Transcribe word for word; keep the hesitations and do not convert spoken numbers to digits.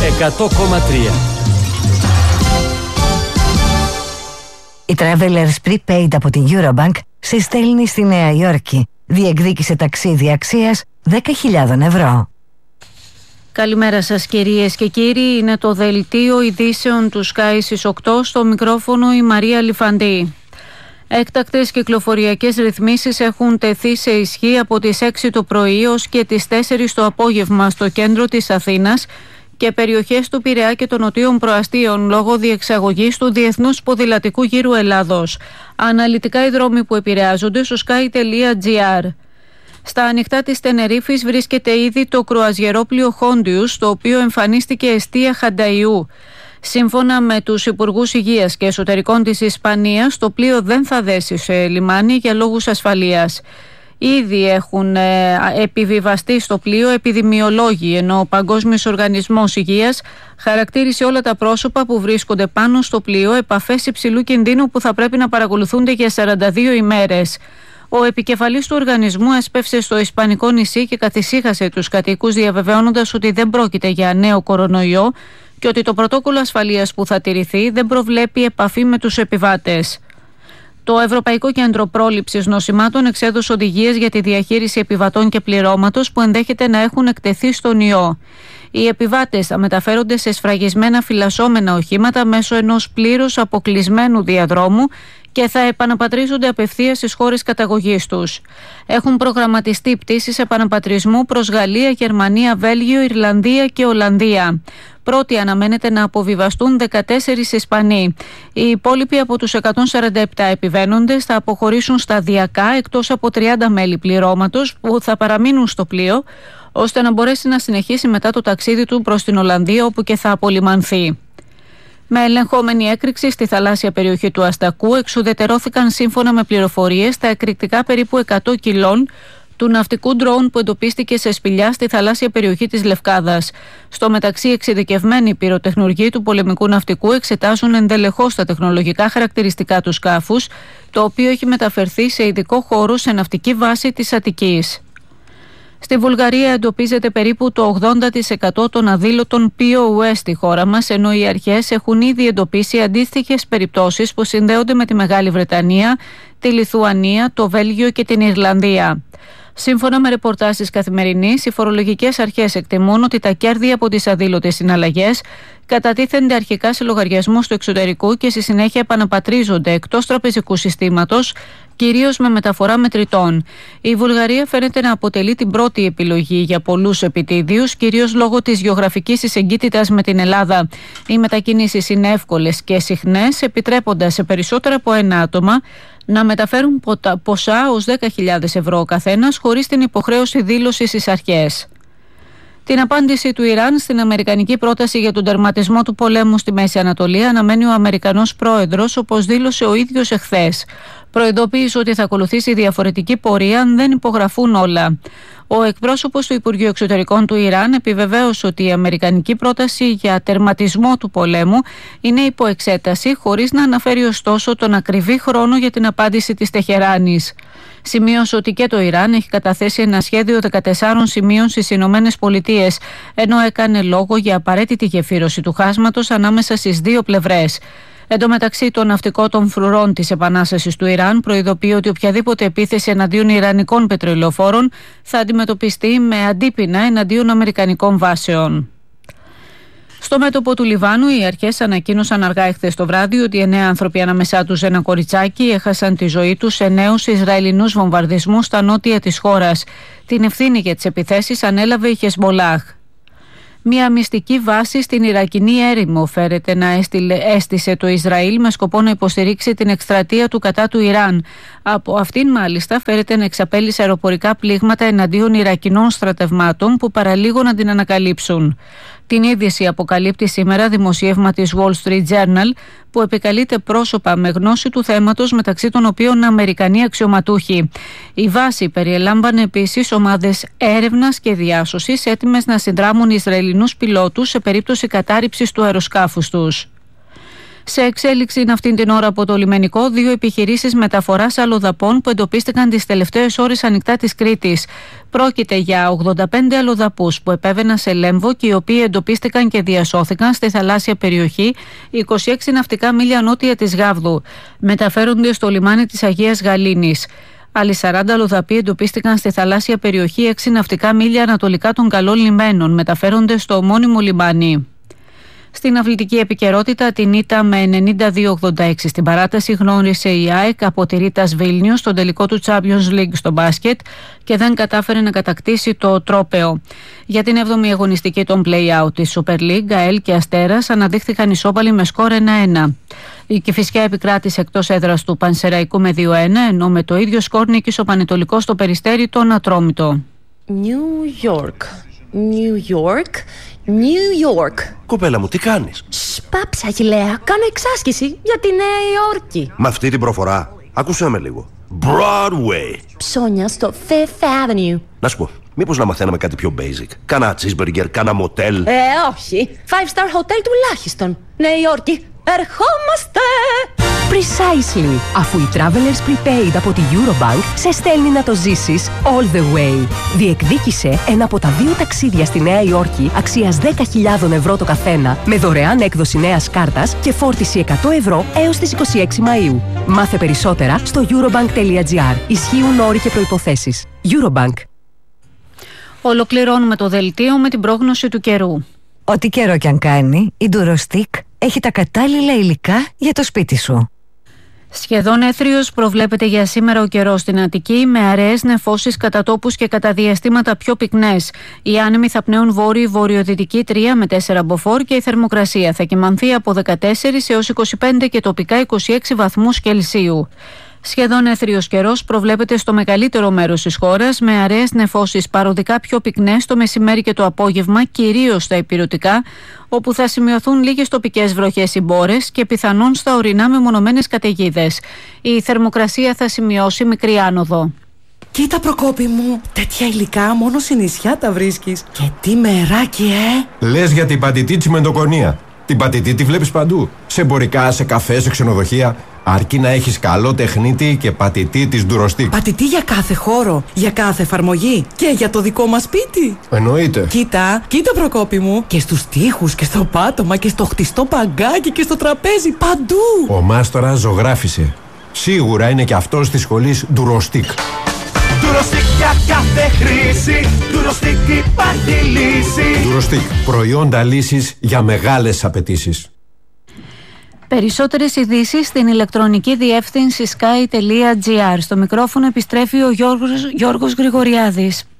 εκατό κόμμα τρία. Η Travelers Prepaid από την Eurobank σε στέλνει στη Νέα Υόρκη. Διεκδίκησε ταξίδι αξίας δέκα χιλιάδες ευρώ. Καλημέρα σας κυρίες και κύριοι, είναι το δελτίο ειδήσεων του Sky στις οκτώ, στο μικρόφωνο η Μαρία Λιφαντή. Έκτακτες κυκλοφοριακές ρυθμίσεις έχουν τεθεί σε ισχύ από τις έξι το πρωί ως και τις τέσσερις το απόγευμα στο κέντρο της Αθήνας και περιοχές του Πειραιά και των νοτίων προαστίων λόγω διεξαγωγής του Διεθνούς Ποδηλατικού Γύρου Ελλάδος. Αναλυτικά οι δρόμοι που επηρεάζονται στο sky τελεία gr. Στα ανοιχτά της Τενερίφης βρίσκεται ήδη το κρουαζιερόπλοιο Χόντιους, το οποίο εμφανίστηκε εστία Χανταϊού. Σύμφωνα με τους Υπουργούς Υγείας και Εσωτερικών της Ισπανίας, το πλοίο δεν θα δέσει σε λιμάνι για λόγους ασφαλείας. Ήδη έχουν ε, επιβιβαστεί στο πλοίο επιδημιολόγοι, ενώ ο Παγκόσμιος Οργανισμός Υγείας χαρακτήρισε όλα τα πρόσωπα που βρίσκονται πάνω στο πλοίο επαφές υψηλού κινδύνου που θα πρέπει να παρακολουθούνται για σαράντα δύο ημέρες. Ο επικεφαλής του οργανισμού έσπευσε στο Ισπανικό νησί και καθησύχασε τους κατοίκους, διαβεβαιώνοντας ότι δεν πρόκειται για νέο κορονοϊό και ότι το πρωτόκολλο ασφαλείας που θα τηρηθεί δεν προβλέπει επαφή με τους επιβάτες. Το Ευρωπαϊκό Κέντρο Πρόληψης Νοσημάτων εξέδωσε οδηγίες για τη διαχείριση επιβατών και πληρώματος που ενδέχεται να έχουν εκτεθεί στον ιό. Οι επιβάτες θα μεταφέρονται σε σφραγισμένα φυλασσόμενα οχήματα μέσω ενός πλήρως αποκλεισμένου διαδρόμου και θα επαναπατρίζονται απευθείας στις χώρες καταγωγής τους. Έχουν προγραμματιστεί πτήσεις επαναπατρισμού προς Γαλλία, Γερμανία, Βέλγιο, Ιρλανδία και Ολλανδία. Πρώτοι αναμένεται να αποβιβαστούν δεκατέσσερις Ισπανοί. Οι υπόλοιποι από τους εκατόν σαράντα επτά επιβαίνοντες θα αποχωρήσουν σταδιακά, εκτός από τριάντα μέλη πληρώματος που θα παραμείνουν στο πλοίο, ώστε να μπορέσει να συνεχίσει μετά το ταξίδι του προς την Ολλανδία, όπου και θα απολυμανθεί. Με ελεγχόμενη έκρηξη στη θαλάσσια περιοχή του Αστακού εξουδετερώθηκαν σύμφωνα με πληροφορίες τα εκρηκτικά περίπου εκατό κιλών του ναυτικού ντρόουν που εντοπίστηκε σε σπηλιά στη θαλάσσια περιοχή της Λευκάδας. Στο μεταξύ, εξειδικευμένοι πυροτεχνουργοί του πολεμικού ναυτικού εξετάζουν ενδελεχώς τα τεχνολογικά χαρακτηριστικά του σκάφους, το οποίο έχει μεταφερθεί σε ειδικό χώρο σε ναυτική βάση της Αττικής. Στη Βουλγαρία εντοπίζεται περίπου το ογδόντα τοις εκατό των αδήλωτων πι ο ες στη χώρα μας, ενώ οι αρχές έχουν ήδη εντοπίσει αντίστοιχες περιπτώσεις που συνδέονται με τη Μεγάλη Βρετανία, τη Λιθουανία, το Βέλγιο και την Ιρλανδία. Σύμφωνα με ρεπορτάζ της Καθημερινής, οι φορολογικές αρχές εκτιμούν ότι τα κέρδη από τις αδήλωτες συναλλαγές κατατίθενται αρχικά σε λογαριασμούς του εξωτερικού και στη συνέχεια επαναπατρίζονται εκτός τραπεζικού συστήματος, κυρίως με μεταφορά μετρητών. Η Βουλγαρία φαίνεται να αποτελεί την πρώτη επιλογή για πολλούς επιτίδιους, κυρίως λόγω της γεωγραφικής της εγκύτητας με την Ελλάδα. Οι μετακινήσεις είναι εύκολες και συχνές, επιτρέποντας σε περισσότερα από ένα άτομα να μεταφέρουν ποσά ως δέκα χιλιάδες ευρώ ο καθένας, χωρίς την υποχρέωση δήλωσης στις αρχές. Την απάντηση του Ιράν στην αμερικανική πρόταση για τον τερματισμό του πολέμου στη Μέση Ανατολή αναμένει ο Αμερικανός πρόεδρος, όπως δήλωσε ο ίδιος εχθές. Προειδοποίησε ότι θα ακολουθήσει διαφορετική πορεία αν δεν υπογραφούν όλα. Ο εκπρόσωπος του Υπουργείου Εξωτερικών του Ιράν επιβεβαίωσε ότι η αμερικανική πρόταση για τερματισμό του πολέμου είναι υπό εξέταση, χωρίς να αναφέρει ωστόσο τον ακριβή χρόνο για την απάντηση της Τεχεράνης. Σημείωσε ότι και το Ιράν έχει καταθέσει ένα σχέδιο δεκατεσσάρων σημείων στις Ηνωμένες Πολιτείες, ενώ έκανε λόγο για απαραίτητη γεφύρωση του χάσματος ανάμεσα στις δύο πλευρές. Εν τω μεταξύ, το ναυτικό των φρουρών της Επανάστασης του Ιράν προειδοποιεί ότι οποιαδήποτε επίθεση εναντίον ιρανικών πετρελαιοφόρων θα αντιμετωπιστεί με αντίπεινα εναντίον αμερικανικών βάσεων. Στο μέτωπο του Λιβάνου, οι αρχές ανακοίνωσαν αργά εχθές το βράδυ ότι εννέα άνθρωποι, ανάμεσά τους ένα κοριτσάκι, έχασαν τη ζωή τους σε νέους Ισραηλινούς βομβαρδισμούς στα νότια της χώρας. Την ευθύνη για τις επιθέσεις ανέλαβε η Χεσμολάχ. Μια μυστική βάση στην Ιρακινή έρημο φέρεται να έστειλε, έστησε το Ισραήλ με σκοπό να υποστηρίξει την εκστρατεία του κατά του Ιράν. Από αυτήν μάλιστα φέρεται να εξαπέλυσε αεροπορικά πλήγματα εναντίον Ιρακινών στρατευμάτων που παραλίγο να την ανακαλύψουν. Την είδηση αποκαλύπτει σήμερα δημοσίευμα της Wall Street Journal που επικαλείται πρόσωπα με γνώση του θέματος, μεταξύ των οποίων Αμερικανοί αξιωματούχοι. Η βάση περιελάμβανε επίσης ομάδες έρευνας και διάσωσης έτοιμες να συνδράμουν Ισραηλινούς πιλότους σε περίπτωση κατάρριψης του αεροσκάφους τους. Σε εξέλιξη είναι αυτήν την ώρα από το λιμενικό δύο επιχειρήσεις μεταφοράς αλλοδαπών που εντοπίστηκαν τις τελευταίες ώρες ανοιχτά της Κρήτης. Πρόκειται για ογδόντα πέντε αλλοδαπούς που επέβαιναν σε Λέμβο και οι οποίοι εντοπίστηκαν και διασώθηκαν στη θαλάσσια περιοχή είκοσι έξι ναυτικά μίλια νότια της Γάβδου. Μεταφέρονται στο λιμάνι της Αγίας Γαλήνης. Άλλοι σαράντα αλλοδαποί εντοπίστηκαν στη θαλάσσια περιοχή έξι ναυτικά μίλια ανατολικά των Καλών Λιμένων. Μεταφέρονται στο ομώνυμο λιμάνι. Στην αθλητική επικαιρότητα, την ήττα με ενενήντα δύο ογδόντα έξι στην παράταση γνώρισε η ΑΕΚ από τη Ρίτας Βίλνιους στον τελικό του Champions League στο μπάσκετ και δεν κατάφερε να κατακτήσει το τρόπαιο. Για την έβδομη αγωνιστική των play-out της Super League, ΑΕΛ και Αστέρας αναδείχθηκαν ισόπαλοι με σκορ ένα ένα. Η Κηφισιά επικράτησε εκτός έδρας του Πανσεραϊκού με δύο ένα, ενώ με το ίδιο σκορ νίκησε ο Πανετολικός στο Περιστέρι τον Ατρόμητο. New York, New York, New York. Κοπέλα μου, τι κάνεις? Σπάψα, Αγιλέα. Κάνω εξάσκηση για τη Νέα Υόρκη. Με αυτή την προφορά, άκουσέ με λίγο. Broadway. Ψώνια στο Fifth Avenue. Να σου πω, μήπως να μαθαίναμε κάτι πιο basic? Κάνα cheeseburger, κάνα motel. Ε, όχι. Five star hotel τουλάχιστον. Νέα Υόρκη. Ερχόμαστε! Precisely. Αφού η Travelers Prepaid από τη Eurobank σε στέλνει να το ζήσεις all the way. Διεκδίκησε ένα από τα δύο ταξίδια στη Νέα Υόρκη αξίας δέκα χιλιάδες ευρώ το καθένα με δωρεάν έκδοση νέας κάρτας και φόρτιση εκατό ευρώ έως τις είκοσι έξι Μαΐου. Μάθε περισσότερα στο eurobank τελεία gr. Ισχύουν όροι και προϋποθέσεις. Eurobank. Ολοκληρώνουμε το δελτίο με την πρόγνωση του καιρού. Ό,τι καιρό κι αν κάνει, η Durostick έχει τα κατάλληλα υλικά για το σπίτι σου. Σχεδόν έθριος προβλέπεται για σήμερα ο καιρός στην Αττική, με αραιές νεφώσεις κατά τόπους και κατά διαστήματα πιο πυκνές. Οι άνεμοι θα πνέουν βόρειο-βορειοδυτική τρία με τέσσερα μποφόρ και η θερμοκρασία θα κυμανθεί από δεκατέσσερα έως είκοσι πέντε και τοπικά είκοσι έξι βαθμούς Κελσίου. Σχεδόν έθριος καιρός προβλέπεται στο μεγαλύτερο μέρος της χώρας, με αραιές νεφώσεις παροδικά πιο πυκνές το μεσημέρι και το απόγευμα, κυρίως στα ηπειρωτικά, όπου θα σημειωθούν λίγες τοπικές βροχές ή μπόρες και πιθανόν στα ορεινά μεμονωμένες καταιγίδες. Η θερμοκρασία θα σημειώσει μικρή άνοδο. Κοίτα, Προκόπη μου, τέτοια υλικά μόνο σε νησιά τα βρίσκεις. Και τι μεράκι, ε! Λες για την πατητή τσιμεντοκονία. Την πατητή τη βλέπεις παντού. Σε εμπορικά, σε καφέ, σε ξενοδοχεία. Αρκεί να έχεις καλό τεχνίτη και πατητή της Durostick. Πατητή για κάθε χώρο, για κάθε εφαρμογή και για το δικό μας σπίτι. Εννοείται. Κοίτα, κοίτα, Προκόπη μου. Και στους τοίχους και στο πάτωμα και στο χτιστό παγκάκι και στο τραπέζι, παντού. Ο μάστορας ζωγράφισε. Σίγουρα είναι και αυτός της σχολής Durostick. Durostick για κάθε χρήση. Durostick υπάρχει λύση. Durostick. Προϊόντα λύσης για μεγάλες απαιτήσεις. Περισσότερες ειδήσεις στην ηλεκτρονική διεύθυνση sky τελεία gr. Στο μικρόφωνο επιστρέφει ο Γιώργος, Γιώργος Γρηγοριάδης.